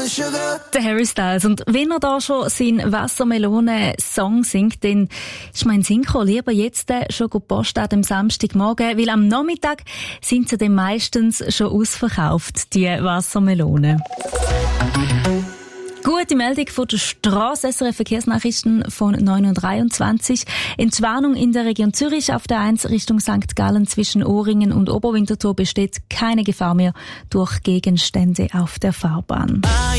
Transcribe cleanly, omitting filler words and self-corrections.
Der Harry Styles. Und wenn er da schon seinen Wassermelone-Song singt, dann ist mein Sinn gekommen, lieber jetzt schon Post an dem Samstagmorgen, weil am Nachmittag sind sie dann meistens schon ausverkauft, die Wassermelonen. Gute Meldung von der Strasse, SRF Verkehrsnachrichten von 9:23 Uhr. Entwarnung in der Region Zürich auf der 1 Richtung St. Gallen zwischen Ohringen und Oberwinterthur besteht keine Gefahr mehr durch Gegenstände auf der Fahrbahn.